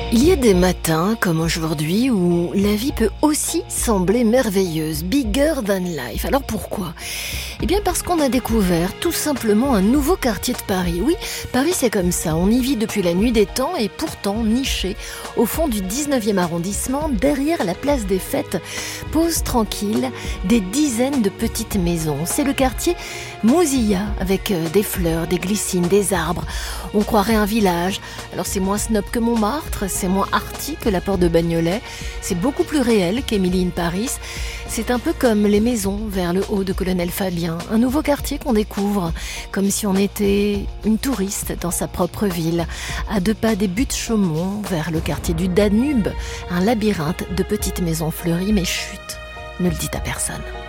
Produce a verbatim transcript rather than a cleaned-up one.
Il y a des matins, comme aujourd'hui, où la vie peut aussi sembler merveilleuse, bigger than life. Alors pourquoi ? Eh bien parce qu'on a découvert tout simplement un nouveau quartier de Paris. Oui, Paris c'est comme ça, on y vit depuis la nuit des temps et pourtant niché au fond du dix-neuvième arrondissement, derrière la place des Fêtes, posent tranquille des dizaines de petites maisons. C'est le quartier Mousilla, avec des fleurs, des glycines, des arbres. On croirait un village. Alors c'est moins snob que Montmartre, c'est moins arty que la porte de Bagnolet, c'est beaucoup plus réel qu'Emily in Paris. C'est un peu comme les maisons vers le haut de Colonel Fabien, un nouveau quartier qu'on découvre, comme si on était une touriste dans sa propre ville, à deux pas des Buttes-Chaumont, vers le quartier du Danube, un labyrinthe de petites maisons fleuries, mais chut, ne le dites à personne.